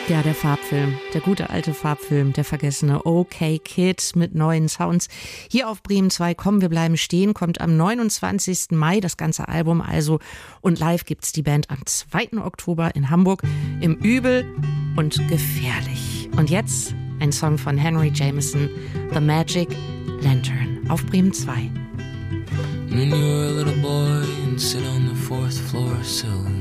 Ja, der Farbfilm, der gute alte Farbfilm, der vergessene OK Kid mit neuen Sounds. Hier auf Bremen 2, komm, wir bleiben stehen, kommt am 29. Mai das ganze Album also. Und live gibt's die Band am 2. Oktober in Hamburg im Übel und Gefährlich. Und jetzt ein Song von Henry Jameson, The Magic Lantern, auf Bremen 2. When you were a little boy and sit on the 4th floor sill